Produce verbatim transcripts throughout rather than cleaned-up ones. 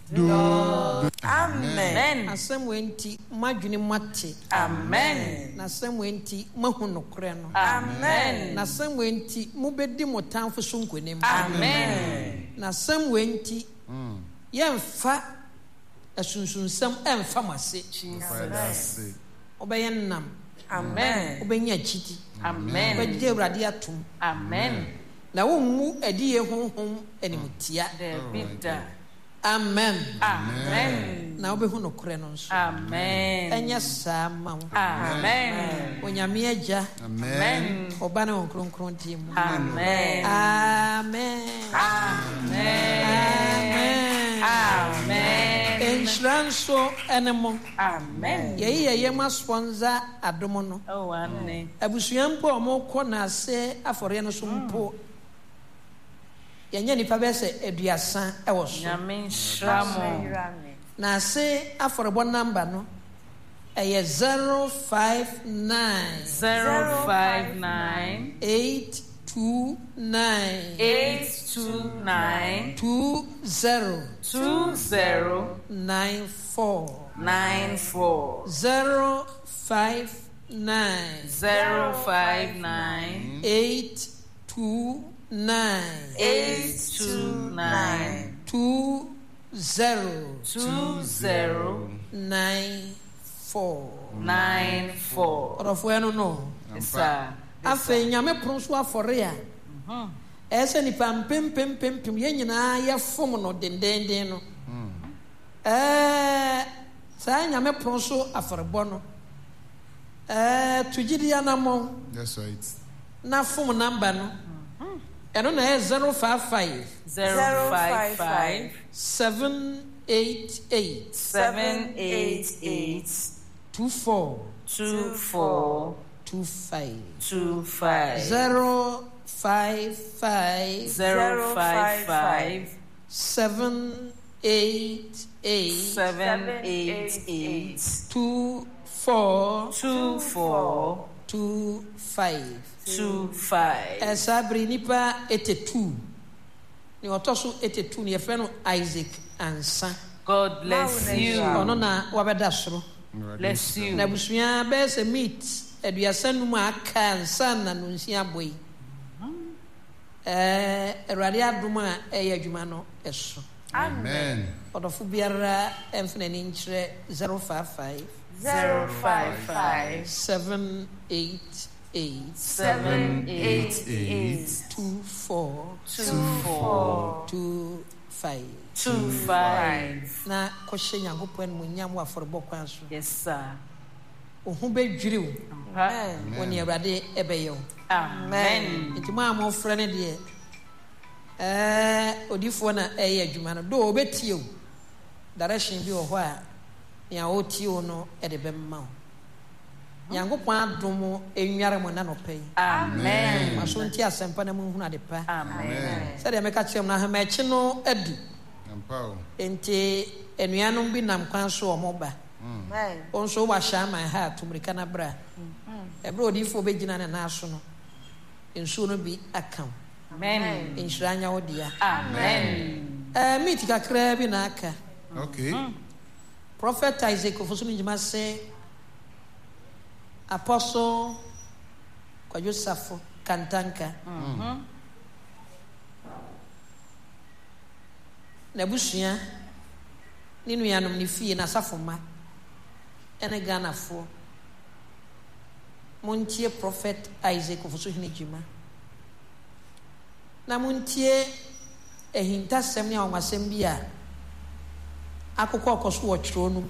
do. Amen. Asem wenti madwene mate. Amen. Na asem wenti mahu nokre no. Amen. Na asem wenti mubedi motamfo so nkonim. Amen. Na asem wenti yemfa asunsunsam emfa mase. Jesus. Obeye nam. Amen. Obenya chiti. Amen. Obeye urade atum. Amen. Na wo mu adiye honhom animtia. Debida. Amen. Amen. Na obehu nokre no nso. Amen. Enya saa ma. Amen. Onyame agya. Amen. Oba na nkronkron tim. Amen. Amen. Amen. Amen. Enshranso enemo. Amen. Ye ye ye ma sponsor adomo no. Oh, amen. Abusuampo omo kɔ na ase afɔre no so mpo. Yenye nipa bese aduasa ɛwɔ so. Nyame shramo. Na ase afɔrebɔ number no ɛyɛ zero five nine zero five nine eight two nine eight two nine two zero two zero nine four nine four zero five nine zero five nine eight two nine eight two nine two zero two zero nine four nine four. Orofo no no. Sir. Afe nyame pronso afɔre a. Mhm. Ese ni pam pem pem pem pem ye nyina ye fom no dendenden no. Mhm. Eh sa nyame pronso afɔrebɔ no. Eh tugidi anamo. That's right. Na fom number no. Mhm. Eno na e zero five five zero five five seven eight eight seven eight eight two four two four two five two five zero five five zero five five seven eight eight seven eight eight two four two four two five two five. Esabri nipa eighty-two. Ni otoso eighty-two ni efre no Isaac Ansa. God bless you. Ono na wabeda soro. Bless you. Na busua be se meet aduasa nu ma aka Ansa na no nsia boy. Eh erade adom a eye adwuma no eso. Amen. Odofo biara emfene ni nkyere zero five five zero five five seven eight eight seven eight eight two four two four two five two five. Na koshe Nyankopɔn mu nyam wa forbo kwan so. Yes sir. Ohun be dwiriw. Amen. Woni Awurade ebeyo. Amen. Nti ma mo frɛ ne de eh odifo na eye adwuma no do obetie o. Direction bi wɔ hɔ a ya otie o no e de bemma o. Nyankopɔn adom enware mo na no pɛ. Amen. Maso nti asempa na mu hu na de pa. Amen. Sɛ de meka kyerɛ mo na ha machi no adu. Ampao. Enti enuanom bi nam kwan so omoba. Amen. Onso wa shama ha tumrika na bra. Mhm. Ebro odifo begina na na so no. Enso no bi akam. Amen. Inshiranya odia. Amen. Eh meet kakra bi na aka. Okay. Prophet Isaac ofosunu njima say Apostle Kwajosafo Kantanka. Mhm. Na busua ni nuanom ni fie na safoma ene Ghana fo montie Prophet Isaac ofosunu njima na montie ehinta sem ya onwasem bi a akokɔ okoso wo twiro no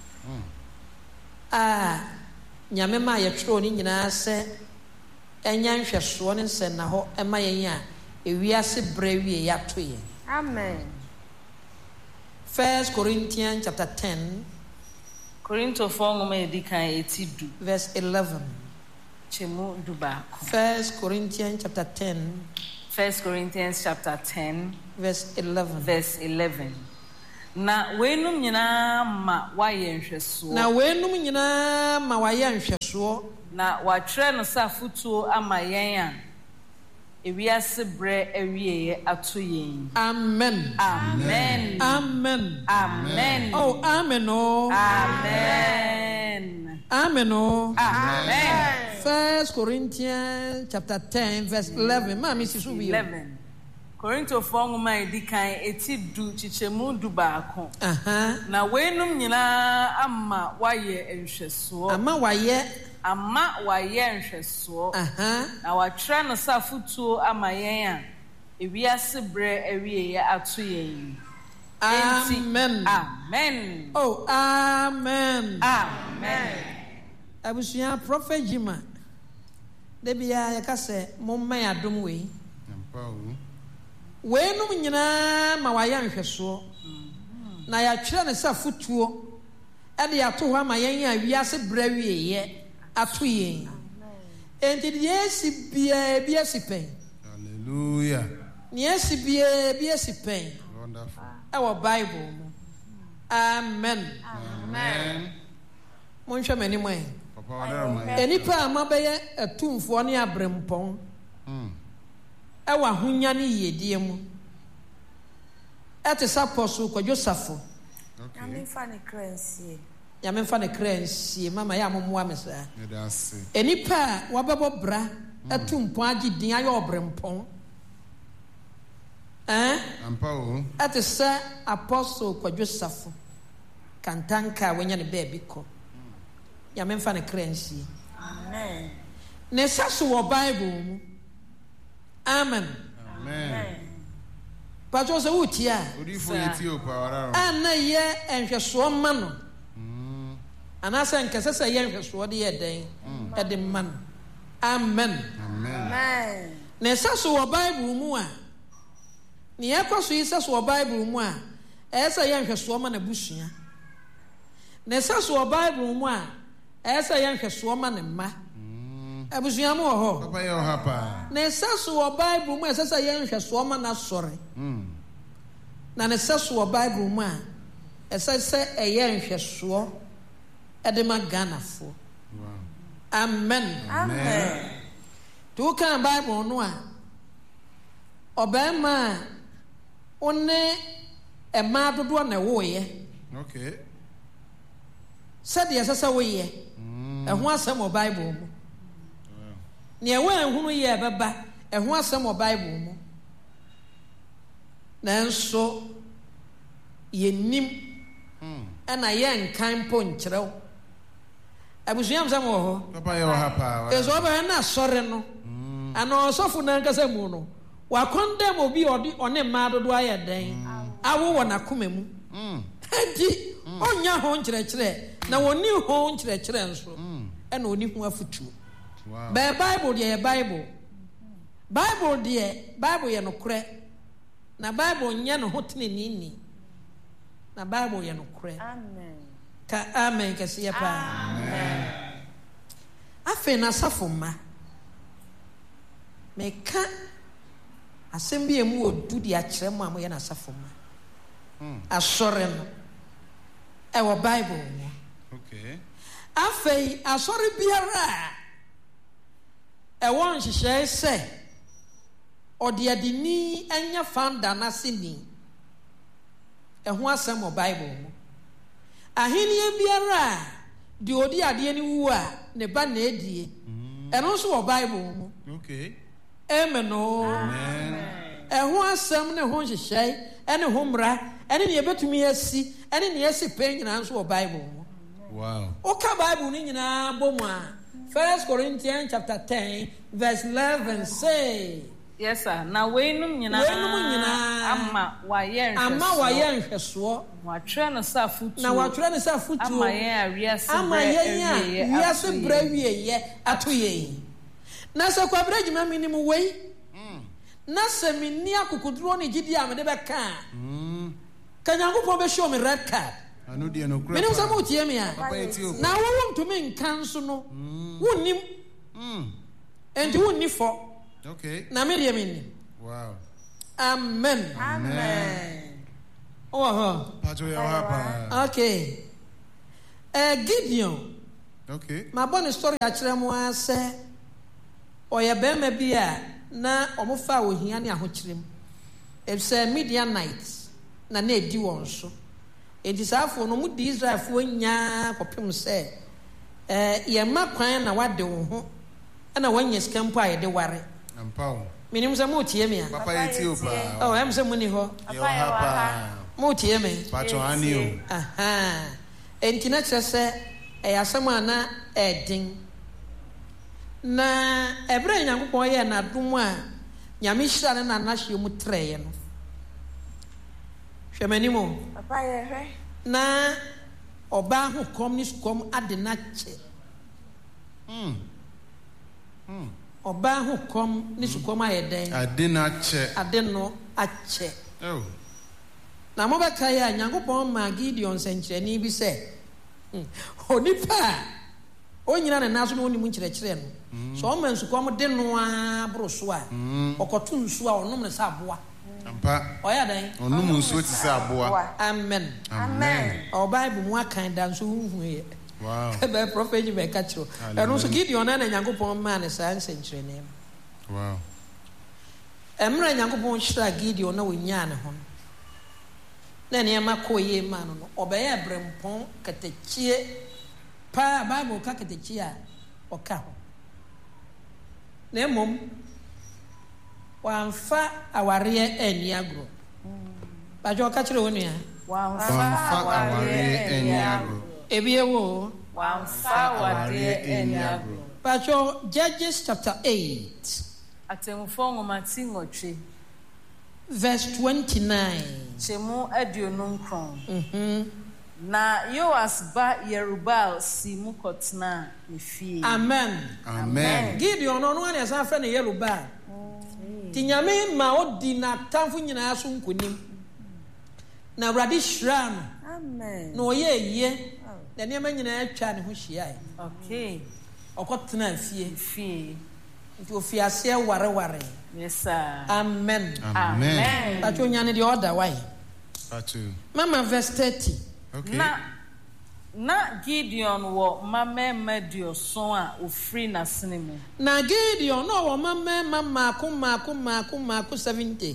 ah nyame ma ye twiro ni nyina se enya nhwɛsoɔ ne nsɛn na hɔ ɛma yɛn a ewiase brɛ wie ya to yɛn. Amen. First Corinthians chapter ten Korinto fo ngoma edikan etidu verse eleven. Chemu dubako. First Corinthians chapter ten First Corinthians chapter ten verse eleven. Verse eleven. Na wenum nyina ma wayɛ nhwɛsoɔ. Na wenum nyina ma wayɛ nhwɛsoɔ. Na watwerɛ no sa futuo ama yɛn a ewiase bre ewieye ato yen. Amen. Amen. Amen. Amen. Oh, amen. Oh. Amen. Amen. Oh. Amen. First Corinthians chapter ten verse eleven. Mami sisu bi. eleven. Korinto fonguma edikan eti du chichemu du baako. Aha. Na wenum nyina amma waye enhweso. Ama waye. Ama waye enhweso. Aha. Na watwra no safutuo ama yen a ewiase bre ewieye ato yen. Amen. Amen. Oh, amen. Amen. Abusuya prophet Jima. Debia yakase momma yadom we. Ampa o. Wenum nyina ma waye nhweso. Na ya twere ne safutuo. E de ato ho ama yen a wiase bre wieye ato yen. Enti de yesi bia bia sipen. Hallelujah. Ni yesi bia bia sipen. Wonderful. Our Bible. Amen. Amen. Monhwe mani mwan. Papa wadara man. Enipa amabeye atumfo ne abrempon. Mm. Ewa hunya ne yedie mu. Ete saposo kwa Josafo. Okay. Yami fa ne kransie. Yame fa ne kransie mama ya momoa mesa. Ne da se. Enipa wabebo bra atumpo agidin ayo obrempon. Eh? Ampa o. Ate sa apostle kwa Josafo. Kantanka wenya ne baby ko. Yame mfa ne kransie. Amen. Ne saso wo Bible mu. Amen. Amen. Pacho se utia. Odi fo yeti o pa wadara. Ana ye enhweso ma no. Mm. Ana se nkese se ye enhweso de ye den. E de man. Amen. Amen. Amen. Ne saso wo Bible mu a. Ne yakoso yi saso wo Bible mu a. E se ye enhweso ma na busua. Ne saso wo Bible mu a. E se ye enhweso ma na ma. Abusua mu ho. Papa ye o hapa. Ne saso wo Bible mu a se se ye enhweso ma na sore. Mm. Na ne saso wo Bible mu a ese se eye nhweso e de ma Ghana fo. Wow. Amen. Amen. Tu kan Bible no a obema one e ma dodo na wo ye. Okay. Said ye sese wo ye. E ho asem o Bible mu. Ne e wa ehunu ye beba e ho asem o Bible mu. Nanso ye nim ana ye nkan po nkyerɛw. Abusuam sam wo ho. Papa ye o hapa. Ezo ba na sɔre no. Ana ɔsɔfo na nkasa mu no. Wa condemn obi ɔdi ɔne ma dodo ayɛ den. Awo wɔ na koma mu. Mm. Edi onya ho nkyerɛkyerɛ na woni ho nkyerɛkyerɛ nso. Ɛna oni ho afutuo. Wow. Ba Bible deɛ yɛ Bible. Bible deɛ Bible yɛ no korɛ. Na Bible nyɛ no ho tenenini. Na Bible yɛ no korɛ. Amen. Ka amen kɛse yɛ pa. Amen. Afei na safo ma. Meka asɛm bi emu odu di akyerɛ mu a mo yɛ na safo ma. Asɔre no. Ɛwɔ Bible mu. Okay. Afei asɔre biara a ɛwɔ nhyehyɛe sɛ ɔde adini anya founder na sini. Ɛho asɛm wɔ Bible mu. Ahenia biara a de odi adeɛ ni wu a ne ba na edie. Ɛno nso wɔ Bible mu. Okay. Amen. Amen. Ɛho asɛm ne ho nhyehyɛe ɛne ho mmara ɛne ne yɛbɛtumi asi ɛne ne yɛsi pɛ nyinaa nso wɔ Bible mu. Wow. Oka Bible ni nyinaa bɔ mu a First Corinthians chapter ten verse eleven say. Yes sir. Na weinum nyina Weinum nyinaa ama waye nhweso. Ama waye nhweso. Watwre no sa futu. Na watwre no sa futu. Ama yen awiase ama yen a wiase bra wieye ato yen. Na se kwabra djuma minim wei. Mm. Na se minni akukuduro ne gidi a me de beka. Mm. Kanyankopon be show me red card. Anu de no kura. Minim se mo tie me a. Na wo won to me nkan so no. Wonnim. Mm. Enti wonni fo. Okay. Na me de me. Wow. Amen. Amen. Oh ho. Pato ya hapa. Okay. Eh Gideon. Okay. Ma bon story a kire mo ase. Oya be ma bi a na ɔmo fa ohia ne ahokyerem efisɛ Midianite na na edi wɔn so enti saafo no mu di Israelfo nyaa kɔpem sɛ eh yɛma kwan na wade wo ho ɛna wanya sika mpo a yɛde ware Ampao. minim sɛ mo tie me a Papa Ethiopia. oh em sɛ mo ni hɔ Yo hapa. mo tie me Pacho anio. aha enti na kyerɛ sɛ ɛyɛ asɛm a na ɛden na ɛbrɛ Nyankopɔn yɛ n'adom a Nyame hyira ne na n'ahyɛ mu trɛɛ no hwɛ m'anim o Papa yɛhwɛ. na ɔbaa ho kɔm ne sukɔm ade n'akyɛ Hmm. Hmm. ɔbaa ho kɔm ne sukɔm ayɛ dɛn Adina che. ade no akyɛ Oh. na mobɛka yɛ a Nyankopɔn maa Gideon nsɛnkyerɛnne bi sɛ hmm, onipa a ɔnyina ne naso na ɔnim nkyerɛkyerɛ no sɛ ɔma nsukɔm de no a boro so a ɔkɔto nsuo a ɔnom ne sɛ aboa Ampa. ɔyɛ dɛn Onum nsuo ti sɛ aboa. amen Amen. ɔwɔ Bible mu akan da nso huhu yɛ Wow. ɛbɛ prɔfɛt yi bɛka kyerɛ ɛno nso Gideon na Nyankopɔn maa ne saa nsɛnkyerɛnne no Wow. ɛmmerɛ Nyankopɔn hyira Gideon na wɔnyaa ne ho no na nneɛma kɔɔ yie maa no no ɔbɛyɛ brɛmpɔn katakyie paa Bible ka katakyie a ɔka ho na mmom wamfa awareɛ ani agorɔ badwa ɔka kyerɛ wo nua Wamfa Wamfa awareɛ awareɛ ani ani agorɔ. agorɔ. ebie wo Wamfa awareɛ ani agorɔ. badwa Judges chapter eight Atemfo nwoma ti nwɔtwe. verse twenty-nine Kyemu aduonum kron. mhm Na Yoas ba Yerubal si mu kɔtena ne fie. amen Amen. Gideon no no ane san frɛ ne Yerubal ti Nyame ma odi n'atamfo nyinaa so nkonim na Awurade hyira no Amen. na ɔyɛ yie na nneɛma nyinaa atwa ne ho hyiae Okay. ɔkɔtena fie Fie. nti ofi aseɛ wareware Yes sir. amen Amen. patro nyane deɛ ɔda wae Pacho. mama verse thirty Okay. Na na Gideon wɔ mmarima aduɔson a ofiri n'asene mu. na Gideon na ɔwɔ mmarima mmaako mmaako mmaako mmaako seventy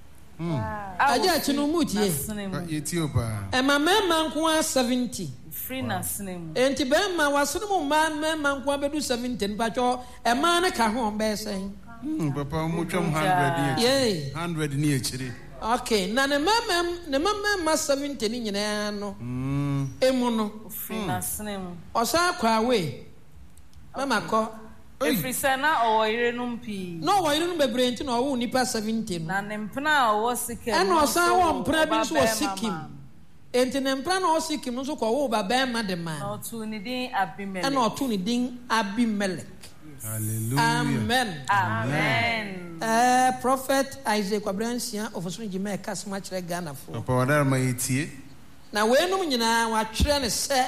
A agye ofiri akyi no mu tie n'asene mu. Ethiopia. ɛma mmarima nko a seventy Ofiri n'asene mu. enti bɛrima wasene mu mmaa mmarima nko a bɛdu seventy no patro ɛmaa no ka ho ɔmbɛyɛ sɛn Hmm. Papa mutwam hundred ni. yei Hundred ni echire. okay na ne mmarima ne mmarima seventy ne nyinaa no Hmm. emu no Ofiri n'asene mu. ɔsan kɔ awe mama kɔ Efiri sɛ na ɔwɔ yerenom pii. na ɔwɔ yere no bebree nti na ɔwɔ nipa seventy no Na ne mpena a ɔwɔ Sikem. ɛna ɔsan wɔ mpena bi nso wɔ ɔbabarima Sikim maa. enti ne mpena na ɔwɔ Sikim no nso kɔwɔ babarima de Na ma ɔtoo ne din Abimelech. ɛna ɔto ne din Abimelech Hallelujah. amen Amen. ɛɛ prophet Isaac Kwabransia ɔfoso gyima ɛka soma kyerɛ Ghanafoɔ Papa wadarma yetie. na weinom nyinaa watwerɛ ne sɛ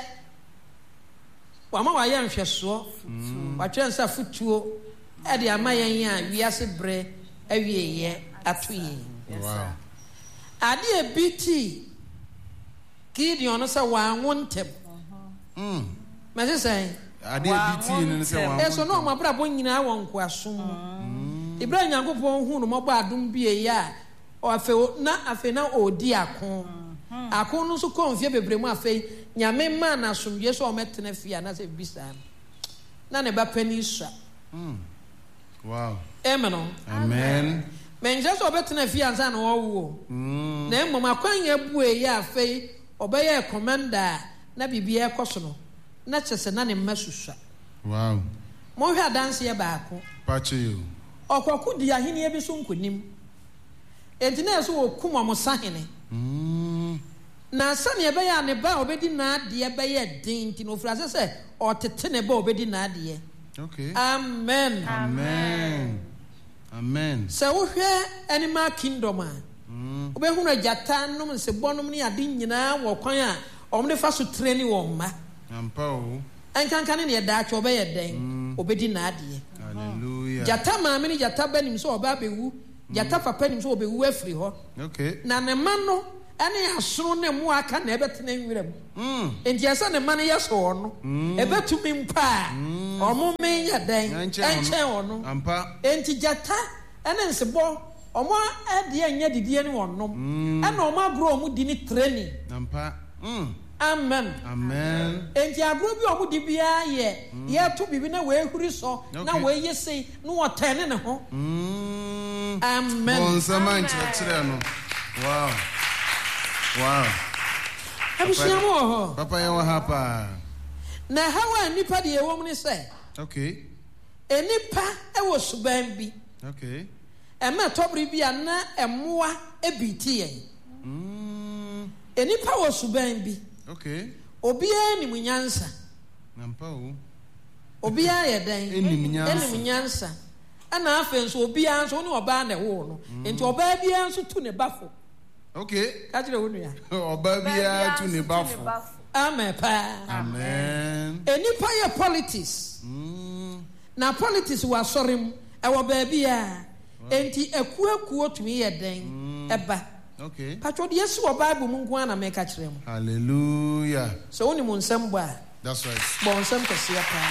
wama wayɛ nhwɛsoɔ watwerɛ ne sɛ afotuo ɛde ama yɛn a wiase berɛ awieeɛ ato yɛn Wow. adeɛ bi ti Gideon no sɛ wanwo ntɛm Hmm. mɛse sɛn Ade bi ti ni se wa. ɛso na ɔmo abrabɔ nyinaa wɔ nkoasom mu ibra Nyankopɔn hu no mɔbɔ adom bi eyi a ɔafei na afei na ɔdi ako ako no nso kɔ mfie bebree mu afei Nyame maa na asomdwe so ɔmɛtena fie a na sɛ bisa no na ne ba pani sua Hmm. Wow. ɛmɛ no Amen. mɛnkyɛ sɛ ɔbɛtena fie ansa na ɔwo o Hmm. na mmom akwan yɛ bu eyi a afei ɔbɛyɛ kɔmanda a na biribiara ɛkɔ so no na kyerɛ sɛ na ne mma susua Wow. monhwɛ adanseɛ baako Pacho you. ɔkɔko di ahenni bi so nkonim enti na ɛsɛ wɔkum ɔmo sahene Hmm. na sɛnea ɛbɛyɛ a ne ba a ɔbɛdi n'adeɛ bɛyɛ den nti na ofiri ase sɛ ɔtete ne ba a ɔbɛdi n'adeɛ Okay. amen Amen. Amen. sɛ wohwɛ animal kingdom a Hmm. wobɛhunu agyata nom nsebɔnom ne ade nyinaa wɔ kwan a ɔmde fa so trɛ ne wɔn mma Ampa o. ɛnkanka ne neɛ daatwe ɔbɛyɛ dɛn ɔbɛdi n'adeɛ Hallelujah. gyata maame ne gyata ba nim sɛ ɔba abɛwu gyata papa nim sɛ ɔbɛwu afiri hɔ Okay. na ne ma no ɛne asono ne mu aka na ɛbɛtena nwura mu Hmm. enti ɛsɛ ne ma no yɛ sɛ ɔno ɛbɛtumi mpa a ɔmo menyɛ dɛn Ɛnkyɛn ɛnkyɛn ɔno Ampa. enti gyata ɛne nsebɔ ɔmo ɛde anya didie ne wɔnom ɛna ɔmo agorɔ ɔmo di ne training Nampa. Mm. amen Amen. enti agorɔ bi ɔmo di biara yɛ yɛto bibi na wɔahuri sɔ na Okay. wɔayɛ sei na wɔtɛne ne ho Mm. amen Bonsama nkyerɛkyerɛ no. Wow. Wow. abusua mu wɔ hɔ Papa yɛwɔ ha pa. na ɛhaw a nnipa deɛ ɛwɔ mu ne sɛ Okay. enipa ɛwɔ suban bi Okay. ɛmɛ tɔbiri bi a na ɛmoa ebi ti yɛn Mm. enipa wɔ suban bi Okay. obiara nim nyansa Nampa o. obiara yɛ dɛn Enim nyansa. enim nyansa ɛna afei nso obiara nso ne ɔbaa na ɛwɔ no nti ɔbaa biara nso tu ne bafo Okay. kakyere wo nua Ọba biara tu ne bafo. amen paa Amen. enipa yɛ politics Mm. na politics wɔ asɔre mu ɛwɔ baabi a enti ekuo tumi yɛ dɛn ɛba Okay. patro deɛ esi wɔ bible mu nko ara na mɛka kyerɛ mu Hallelujah. sɛ wonim nsɛm bɔ a That's right. bɔ nsɛm kɛseɛ paa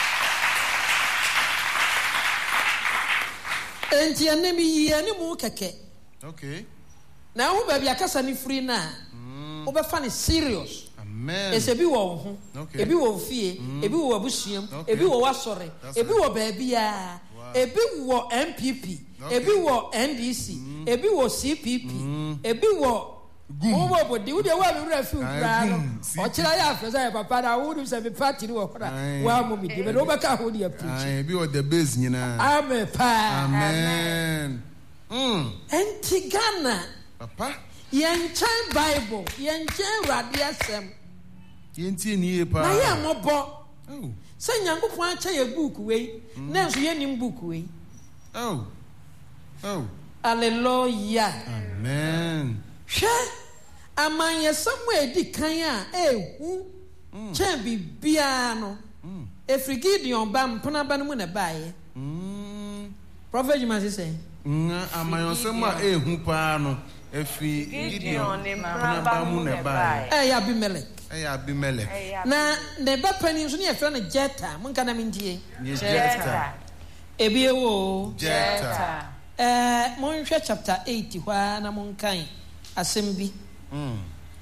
enti ɛnam yi ɛnimu kɛkɛ Okay. na ɛho baabi akasa ne firi no a wobɛfa ne serious Amen. ɛsɛ ebi wɔ wo ho Okay. ebi wɔ wo fie ebi wɔ w'abusuam Okay. ebi wɔ w'asɔre That's ebi right. wɔ baabi a Wow. ebi wɔ N P P Okay. ebi wɔ N D C ebi wɔ C P P ebi wɔ wọ́n bọ̀ di wúdi ẹ̀wọ́ àmì wúrẹ̀ fi wúra no ọ̀kyerẹ́ ayé àfẹ́sẹ́ yẹ papa na wúdi sẹ́ mi pàtì ni wọ̀ kọ́ra wọ́n á mú mi di bẹ́ẹ̀ ni wọ́n bẹ́ ká àwọn di apirikyi. Aye, bi wɔ the base nyinaa. Amen paa. Amen. Mm. Ẹnti Ghana Papa, yẹn nkyɛn Bible yɛn nkyɛn Awurade asɛm yɛntie ni yie paa. na yɛ mmɔbɔ Oh. sɛ Nyankopɔn akyɛ yɛ book wei na nso yɛ nim book wei. Oh. Oh. Hallelujah. Amen. Hwɛ amanyɛsɛm a edi kan a ehu kyɛn biribiara no efiri Gideon ba mpena ba no mu na baayɛ. Mm. Prophet Jimasi sɛ. Nga amayɔsɛm a ehu paa no efi Gideon ne mpraba mu na ba. Ɛyɛ Abimelech. Ɛyɛ Abimelech. Na ne ba panin nso ne yɛfrɛ no Jeta monka na mentie. Nye Jefta. Ebi ewo. Jefta. Ɛɛ monhwɛ chapter eight hɔ a na monkan asɛm bi. Mm.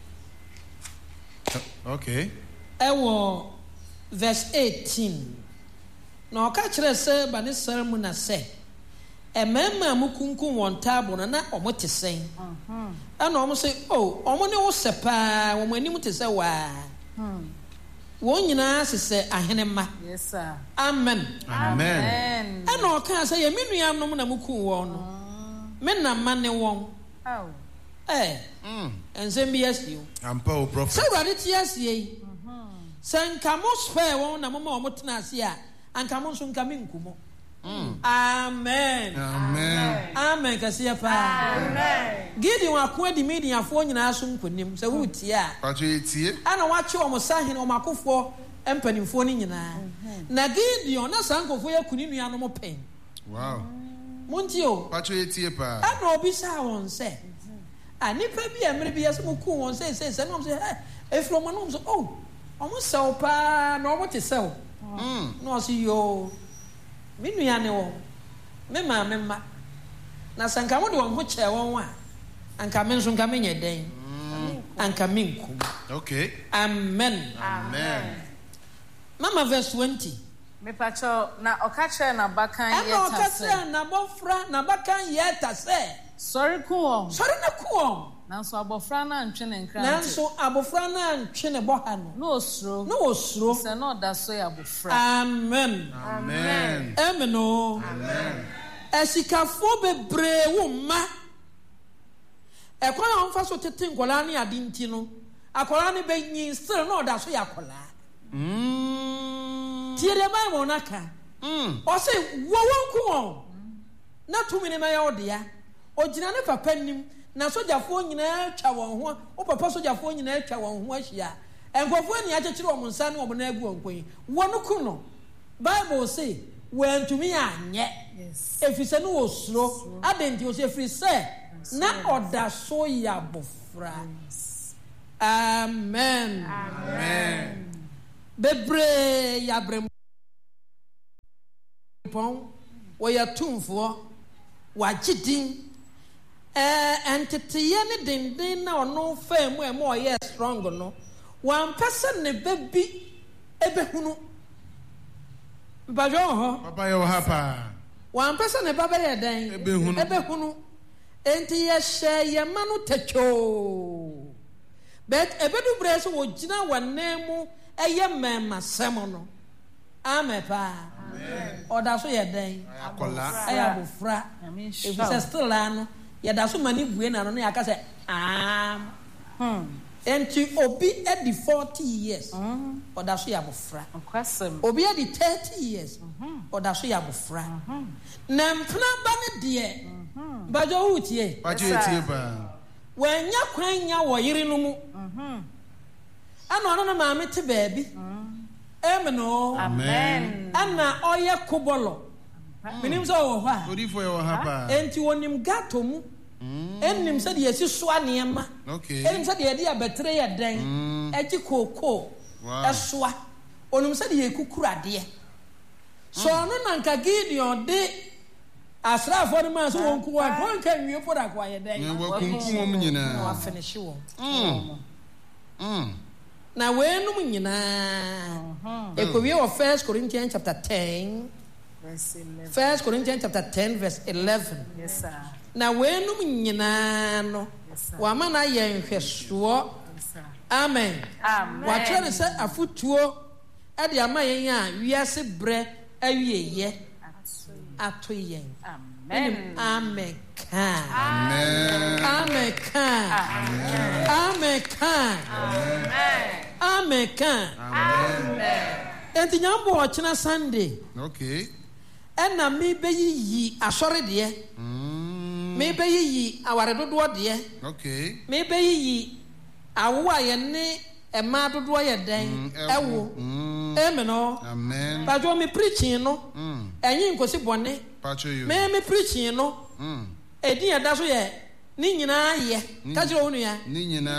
Okay. Ɛwɔ verse eighteen. Na ɔka kyerɛ sɛ ba ne sɛr mu na sɛ mmarima a mukunkum wɔn taabo no na ɔmo te sɛn. Ɛna ɔmo sɛ o ɔmo ne wo sɛ paa wɔn anim te sɛ waa. Wɔn nyinaa sesɛ ahenemma. Yes sir. Amen. Amen. Ɛna ɔka sɛ yɛ me nuanom na mukum wɔn no. Me na ma ne wɔn. Oh. Ɛɛ Mm. nsɛm bi asi o. Ampa o Sɛ prophet. Awurade te aseɛ yi. Sɛ nka mo spɛɛ wɔn na mo ma wɔn tena ase a anka mo nso nka me nku mo. Amen. Amen. Amen kɛseɛ paa. Amen. Gideon ako adi Midianfoɔ nyinaa so nkonim sɛ wotie a. Patro etie. Ana wakye wɔn sahene wɔn akofoɔ mpanimfoɔ no nyinaa. Na Gideon na saa nkɔfoɔ yɛ kuni nuanom pɛn. Wow. Montie o. Patro etie pa. Ana obi saa wɔn sɛ a nipa bi a mmiri bi yɛ sɛ mo kun wɔn sɛ sɛ sɛ na wɔn sɛ ɛ efiri wɔn anum sɛ o wɔn sɛw paa na wɔn te sɛw. Mm. Na ɔsi yoo me nua ne wɔn me maame mma na sɛ nka mo de wɔn ho kyɛ wɔn a anka me nso nka me nyɛ dɛn anka me nkum. Okay. Amen. Amen. Mama verse twenty. Mepacho na ɔka na n'abakan Ɛna yɛ ɔka tase. sɛ n'abɔfra n'abakan yɛ ta sɛ Sɔre ku wɔn. sɔre ne ku wɔn. Nanso abɔfra no antwe ne nkrante. Nanso abɔfra no antwe ne bɔ ha no. Na osuro. Na osuro. Sɛ na ɔda so yɛ abɔfra. Amen. Amen. Amen o. Amen. Ɛsikafoɔ bebree wo mma. Ɛkwan a wɔmfa so tete nkɔlaa ne ade nti no akɔlaa ne bɛnyin still na ɔda so yɛ akɔlaa. Mm. Tie deɛ Bible no aka. Mm. Ɔse wo wɔn ku wɔn na tumi ne mɛyɛ ɔdea. Ogyina ne papa nim na sogyafoɔ nyinaa atwa wɔn ho o papa sogyafoɔ nyinaa atwa wɔn ho ahyia. Nkɔfoɔ ni akyekyere wɔn nsa ne wɔn na agu wɔn kɔn. Wɔn ku no Bible say wɔntumi anyɛ. Yes. Efisɛ no wɔ suro adɛnti o se efiri sɛ na ɔda so yɛ abɔfra. Amen. Amen. Bebree yɛ abrɛmpɔn wɔyɛ tumfoɔ wagye din ɛɛ ɛnteteyɛ ne denden na ɔno fɛn mu ɛmu ɔyɛ strong no wampɛ sɛ ne ba bi ebehunu mpadwa wɔ hɔ papa yɛ wɔ ha paa wampɛ sɛ ne ba bɛyɛ dɛn ebehunu ebehunu enti yɛhyɛ yɛn ma no tɛtwoo but ebedu brɛ sɛ wɔgyina wɔn nan mu ɛyɛ mmɛmmasɛm no amɛ paa ɔda so yɛ dɛn akɔla ɛyɛ abofra efisɛ still ano yɛda so ma ne bue na no na yɛaka sɛ aam enti obi adi forty years ɔda so yɛ abofra obi adi thirty years ɔda so yɛ abofra na mpena ba ne deɛ badwo wutie badwo etie ba wɔanya kwan nya wɔ yere no mu ana ɔno no maame te baabi amen o amen ana ɔyɛ kobɔlɔ menim sɛ ɔwɔ hɔ a odifo yɛ wɔ ha paa enti wɔnim gato mu ɛnim sɛ deɛ yɛsi soa nneɛma ɛnim sɛ deɛ yɛde abɛtere yɛ dɛn ɛgye kookoo ɛsoa ɔnim sɛ deɛ yɛkukuru adeɛ so ɔno na nka Gideon de asraafoɔ no maa sɛ wɔn nko wɔn wɔnka nwie po da ko ayɛ dɛn wɔkunkum wɔn nyinaa na wafinishi wɔn na weenum nyinaa ekowie wɔ First Corinthians chapter ten First Corinthians chapter ten verse eleven yes sir na weenum nyinaa no wama na yɛ nhwɛsoɔ amen wakyerɛ ne sɛ afotuo ɛde ama yɛn a wiase brɛ awieyɛ ato yɛn amen amen ka amen amen ka amen ka amen ka amen enti nyambo ɔkyena Sunday okay ɛna me bɛyiyi asɔre deɛ me bɛyiyi aware dodoɔ deɛ okay me bɛyiyi awo a yɛne ɛma dodoɔ yɛ dɛn ɛwo amen no amen badwo me preaching no ɛnyi nkosi bɔne me me preaching no ɛdin ɛda so yɛ ne nyinaa yɛ ka kyerɛ wo nua ne nyinaa